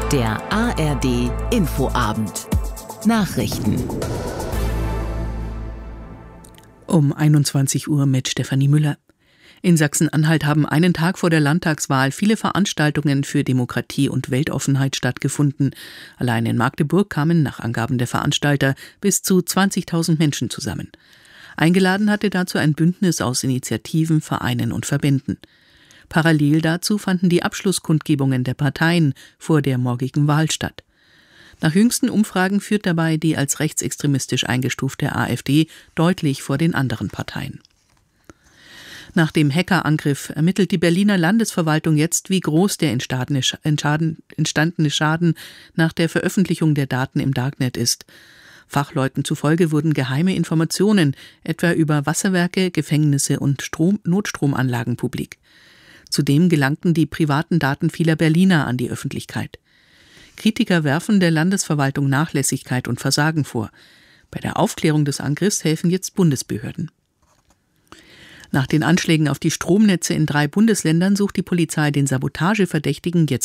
Der ARD Infoabend. Nachrichten. Um 21 Uhr mit Stefanie Müller. In Sachsen-Anhalt haben einen Tag vor der Landtagswahl viele Veranstaltungen für Demokratie und Weltoffenheit stattgefunden. Allein in Magdeburg kamen nach Angaben der Veranstalter bis zu 20.000 Menschen zusammen. Eingeladen hatte dazu ein Bündnis aus Initiativen, Vereinen und Verbänden. Parallel dazu fanden die Abschlusskundgebungen der Parteien vor der morgigen Wahl statt. Nach jüngsten Umfragen führt dabei die als rechtsextremistisch eingestufte AfD deutlich vor den anderen Parteien. Nach dem Hackerangriff ermittelt die Berliner Landesverwaltung jetzt, wie groß der entstandene Schaden nach der Veröffentlichung der Daten im Darknet ist. Fachleuten zufolge wurden geheime Informationen, etwa über Wasserwerke, Gefängnisse und Notstromanlagen publik. Zudem gelangten die privaten Daten vieler Berliner an die Öffentlichkeit. Kritiker werfen der Landesverwaltung Nachlässigkeit und Versagen vor. Bei der Aufklärung des Angriffs helfen jetzt Bundesbehörden. Nach den Anschlägen auf die Stromnetze in 3 Bundesländern sucht die Polizei den Sabotageverdächtigen jetzt